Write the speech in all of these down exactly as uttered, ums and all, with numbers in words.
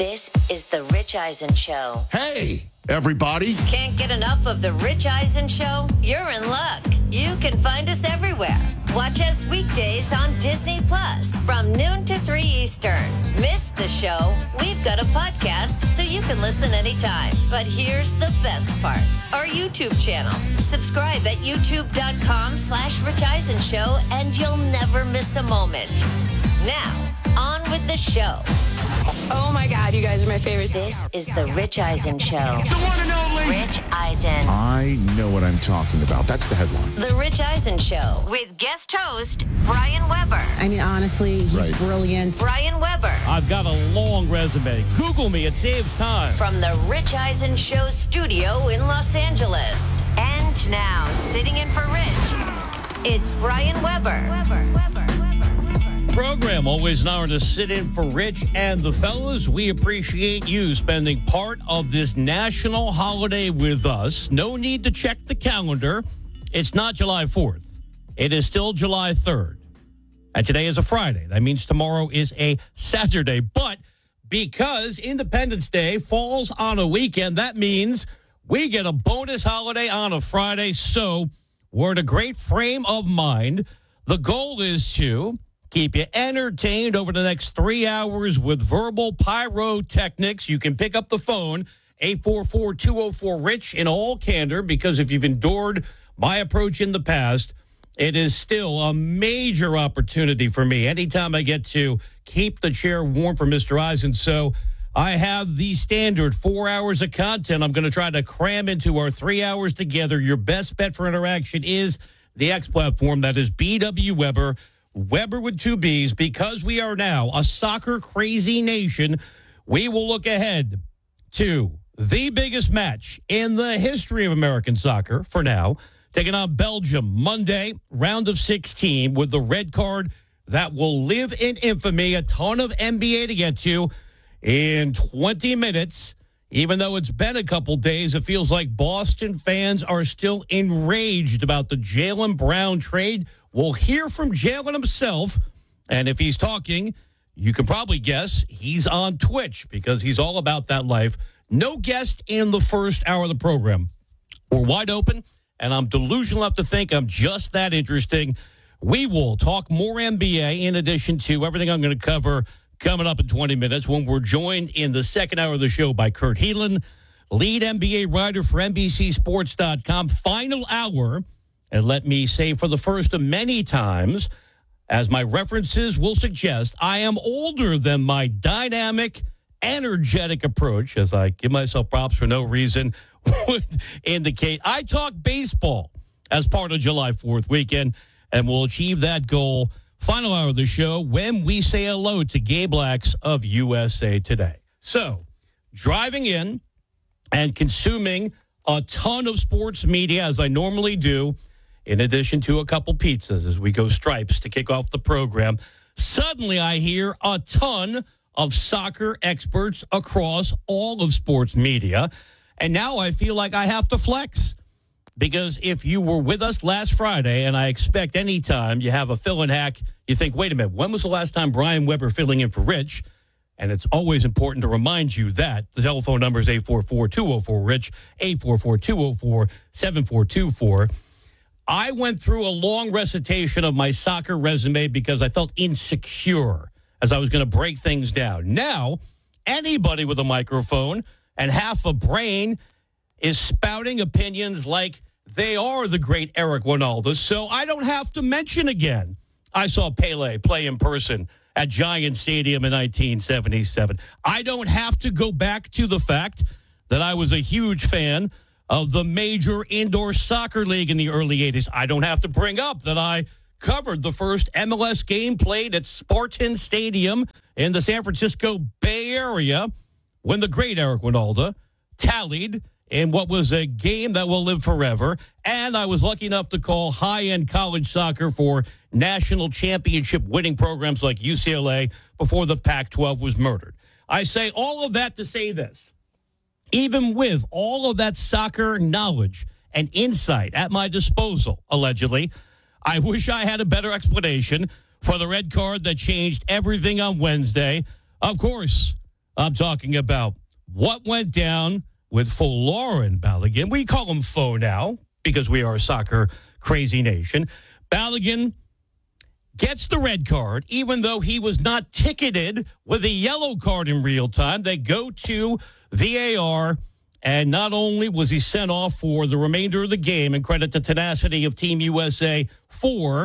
This is The Rich Eisen Show. Hey, everybody. Can't get enough of The Rich Eisen Show? You're in luck. You can find us everywhere. Watch us weekdays on Disney Plus from noon to three Eastern. Miss the show? We've got a podcast so you can listen anytime. But here's the best part. Our YouTube channel. Subscribe at youtube.com slash Rich Eisen Show and you'll never miss a moment. Now, on with the show. Oh my God, you guys are my favorite. This is The Rich Eisen Show. The one and only. Rich Eisen. I know what I'm talking about. That's the headline. The Rich Eisen Show with guest host Brian Weber. I mean, honestly, he's Right. brilliant. Brian Weber. I've got a long resume. Google me. It saves time. From the Rich Eisen Show studio in Los Angeles. And now, sitting in for Rich, it's Brian Weber. Weber. Weber. Program. Always an honor to sit in for Rich and the fellas. We appreciate you spending part of this national holiday with us. No need to check the calendar. It's not July fourth. It is still July third. And today is a Friday. That means tomorrow is a Saturday. But because Independence Day falls on a weekend, that means we get a bonus holiday on a Friday. So we're in a great frame of mind. The goal is to keep you entertained over the next three hours with verbal pyrotechnics. You can pick up the phone, eight four four, two oh four, RICH, in all candor, because if you've endured my approach in the past, it is still a major opportunity for me anytime I get to keep the chair warm for Mister Eisen. So I have the standard four hours of content I'm going to try to cram into our three hours together. Your best bet for interaction is the X platform. That is B W Weber. Weber with two B's. Because we are now a soccer crazy nation, we will look ahead to the biggest match in the history of American soccer for now, taking on Belgium Monday, round of sixteen, with the red card that will live in infamy. A ton of N B A to get to in twenty minutes. Even though it's been a couple days, it feels like Boston fans are still enraged about the Jaylen Brown trade. We'll hear from Jaylen himself, and if he's talking, you can probably guess he's on Twitch because he's all about that life. No guest in the first hour of the program. We're wide open, and I'm delusional enough to think I'm just that interesting. We will talk more N B A in addition to everything I'm going to cover coming up in twenty minutes when we're joined in the second hour of the show by Kurt Helin, lead N B A writer for N B C Sports dot com. Final hour. And let me say for the first of many times, as my references will suggest, I am older than my dynamic, energetic approach, as I give myself props for no reason, would indicate. I talk baseball as part of July fourth weekend, and we'll achieve that goal. Final hour of the show when we say hello to Gabe Lax of U S A Today. So, driving in and consuming a ton of sports media, as I normally do, in addition to a couple pizzas as we go stripes to kick off the program, suddenly I hear a ton of soccer experts across all of sports media. And now I feel like I have to flex. Because if you were with us last Friday, and I expect any time you have a fill-in hack, you think, wait a minute, when was the last time Brian Weber filling in for Rich? And it's always important to remind you that the telephone number is eight four four, two oh four, RICH, eight four four, two oh four, seven four two four. I went through a long recitation of my soccer resume because I felt insecure as I was going to break things down. Now, anybody with a microphone and half a brain is spouting opinions like they are the great Eric Winalda, so I don't have to mention again. I saw Pele play in person at Giant Stadium in nineteen seventy-seven. I don't have to go back to the fact that I was a huge fan of the major indoor soccer league in the early eighties. I don't have to bring up that I covered the first M L S game played at Spartan Stadium in the San Francisco Bay Area when the great Eric Winalda tallied in what was a game that will live forever. And I was lucky enough to call high-end college soccer for national championship winning programs like U C L A before the Pac twelve was murdered. I say all of that to say this. Even with all of that soccer knowledge and insight at my disposal, allegedly, I wish I had a better explanation for the red card that changed everything on Wednesday. Of course, I'm talking about what went down with Folarin Balogun. We call him Fo now because we are a soccer crazy nation. Balogun gets the red card, even though he was not ticketed with a yellow card in real time. They go to V A R, and not only was he sent off for the remainder of the game, and credit the tenacity of Team U S A for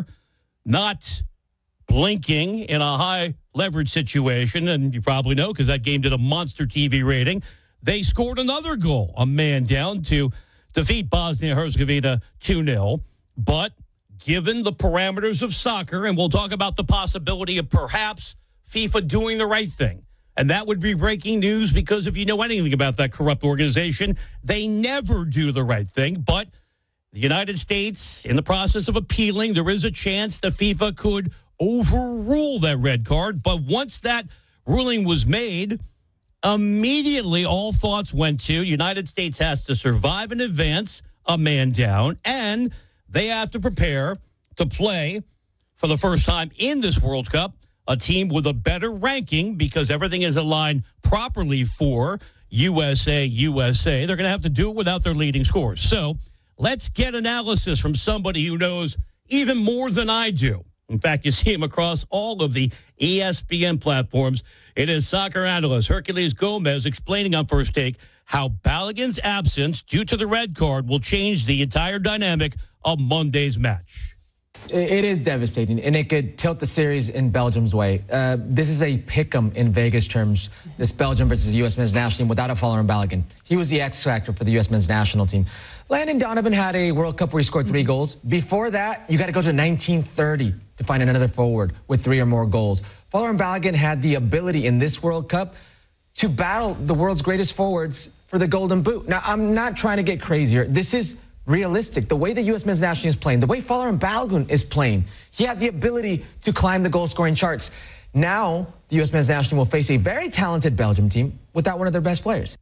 not blinking in a high leverage situation, and you probably know because that game did a monster T V rating. They scored another goal, a man down, to defeat Bosnia-Herzegovina two nil. But given the parameters of soccer, and we'll talk about the possibility of perhaps FIFA doing the right thing, and that would be breaking news because if you know anything about that corrupt organization, they never do the right thing. But the United States, in the process of appealing, there is a chance that FIFA could overrule that red card. But once that ruling was made, immediately all thoughts went to United States has to survive and advance, a man down, and they have to prepare to play for the first time in this World Cup a team with a better ranking because everything is aligned properly for U S A, U S A. They're going to have to do it without their leading scorers. So let's get analysis from somebody who knows even more than I do. In fact, you see him across all of the E S P N platforms. It is soccer analyst Herculez Gomez explaining on First Take how Balogun's absence due to the red card will change the entire dynamic of Monday's match. It is devastating, and it could tilt the series in Belgium's way. Uh, this is a pick-em in Vegas terms, this Belgium versus U S men's national team without a Folarin Balogun. He was the X-factor for the U S men's national team. Landon Donovan had a World Cup where he scored three goals. Before that, you got to go to nineteen thirty to find another forward with three or more goals. Folarin Balogun had the ability in this World Cup to battle the world's greatest forwards for the Golden Boot. Now, I'm not trying to get crazier. This is realistic. The way the U S men's national team is playing, the way Folarin Balogun is playing, he had the ability to climb the goal-scoring charts. Now, the U S men's national team will face a very talented Belgium team without one of their best players.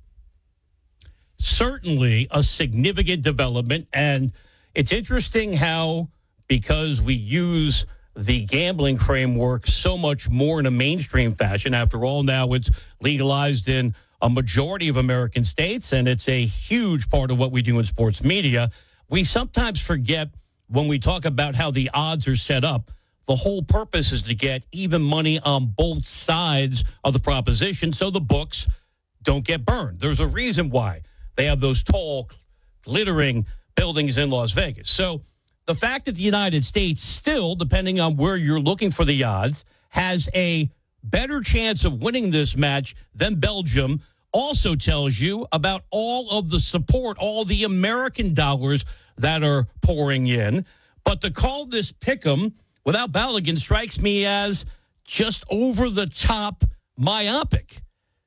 Certainly a significant development, and it's interesting how, because we use the gambling framework so much more in a mainstream fashion, after all, now it's legalized in a majority of American states, and it's a huge part of what we do in sports media. We sometimes forget when we talk about how the odds are set up, the whole purpose is to get even money on both sides of the proposition so the books don't get burned. There's a reason why they have those tall, glittering buildings in Las Vegas. So the fact that the United States still, depending on where you're looking for the odds, has a better chance of winning this match than Belgium also tells you about all of the support, all the American dollars that are pouring in. But to call this pick'em without Balogun strikes me as just over the top myopic.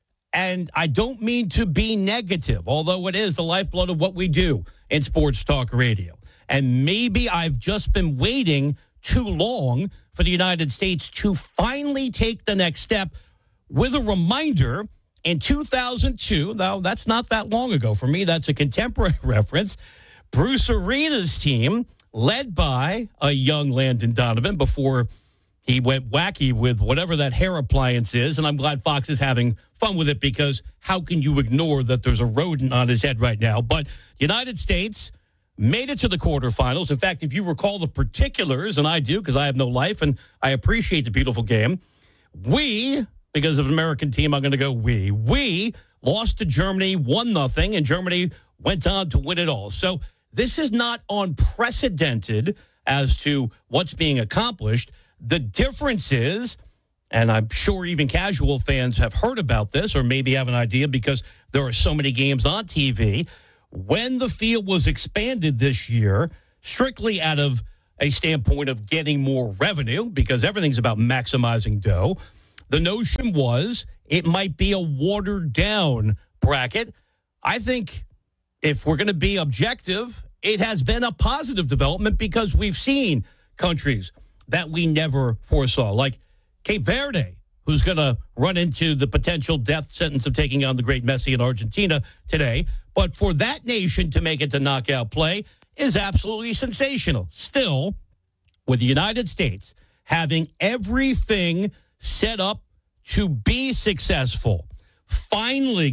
And I don't mean to be negative, although it is the lifeblood of what we do in sports talk radio. And maybe I've just been waiting too long for the United States to finally take the next step with a reminder. In two thousand two, now that's not that long ago. For me, that's a contemporary reference. Bruce Arena's team, led by a young Landon Donovan before he went wacky with whatever that hair appliance is. And I'm glad Fox is having fun with it because how can you ignore that there's a rodent on his head right now? But United States made it to the quarterfinals. In fact, if you recall the particulars, and I do because I have no life and I appreciate the beautiful game, we... because of an American team, I'm going to go we. We lost to Germany one nothing, and Germany went on to win it all. So this is not unprecedented as to what's being accomplished. The difference is, and I'm sure even casual fans have heard about this or maybe have an idea because there are so many games on T V, when the field was expanded this year, strictly out of a standpoint of getting more revenue, because everything's about maximizing dough, the notion was it might be a watered-down bracket. I think if we're going to be objective, it has been a positive development because we've seen countries that we never foresaw, like Cape Verde, who's going to run into the potential death sentence of taking on the great Messi in Argentina today. But for that nation to make it to knockout play is absolutely sensational. Still, with the United States having everything set up to be successful, finally